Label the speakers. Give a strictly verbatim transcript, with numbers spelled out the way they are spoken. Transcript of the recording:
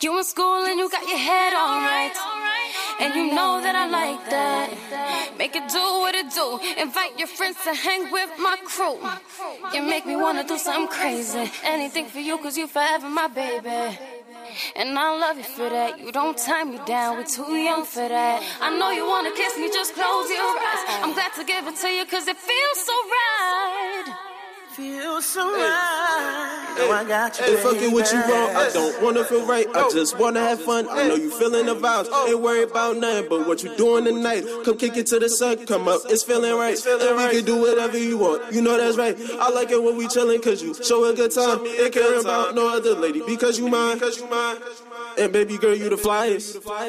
Speaker 1: You in school and you got your head all right, and you know that I like that. Make it do what it do. Invite your friends to hang with my crew. You make me wanna do something crazy. Anything for you, cause you forever my baby. And I love you for that. You don't tie me down, we're too young for that. I know you wanna kiss me, just close your eyes. I'm glad to give it to you, cause it feels so right.
Speaker 2: Feels so right.
Speaker 3: Hey,
Speaker 2: oh, I got you.
Speaker 3: Hey, fuck it, what you wrong? I don't wanna feel right. I just wanna have fun. I know you feeling the vibes. Ain't worried about nothing but what you doing tonight. Come kick it to the sun, come up. It's feeling right. And we can do whatever you want. You know that's right. I like it when we chillin' cause you show a good time. Ain't caring about no other lady because you mine. And baby girl, you the flyest.